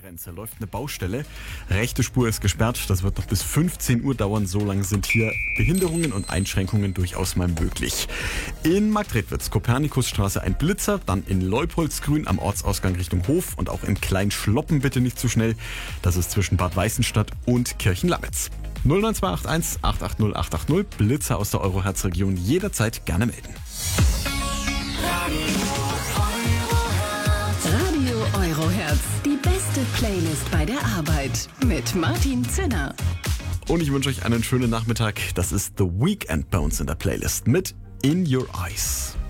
Grenze läuft eine Baustelle. Rechte Spur ist gesperrt. Das wird noch bis 15 Uhr dauern. So lang sind hier Behinderungen und Einschränkungen durchaus mal möglich. In Marktredwitz, Kopernikusstraße ein Blitzer, dann in Leupoldsgrün am Ortsausgang Richtung Hof und auch in Kleinschloppen bitte nicht zu schnell. Das ist zwischen Bad Weißenstadt und Kirchenlamitz. 09281 880 880. Blitzer aus der Euroherz-Region jederzeit gerne melden. Radio Euroherz, die beste Playlist bei der Arbeit mit Martin Zinner. Und ich wünsche euch einen schönen Nachmittag. Das ist The Weekend bei uns in der Playlist mit In Your Eyes.